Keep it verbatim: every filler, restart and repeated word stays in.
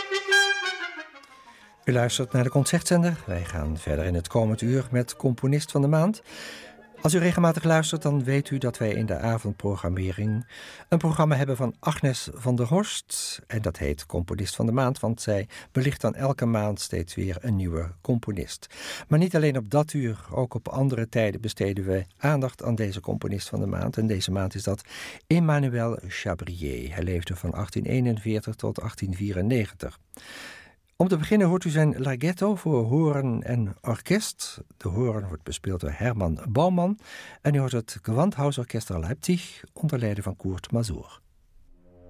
U luistert naar de Concertzender. Wij gaan verder in het komend uur met Componist van de Maand. Als u regelmatig luistert, dan weet u dat wij in de avondprogrammering een programma hebben van Agnes van der Horst. En dat heet Componist van de Maand, want zij belicht dan elke maand steeds weer een nieuwe componist. Maar niet alleen op dat uur, ook op andere tijden besteden we aandacht aan deze componist van de maand. En deze maand is dat Emmanuel Chabrier. Hij leefde van achttien eenenveertig tot achttien vierennegentig. Om te beginnen hoort u zijn Larghetto voor hoorn en orkest. De hoorn wordt bespeeld door Hermann Baumann. En u hoort het Gewandhausorchester Leipzig onder leiding van Kurt Masur.